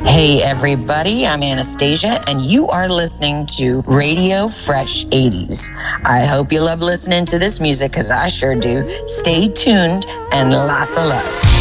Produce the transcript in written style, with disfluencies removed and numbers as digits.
Hey everybody, I'm Anastasia and you are listening to Radio Fresh 80s. I hope you love listening to this music because I sure do. Stay tuned and lots of love.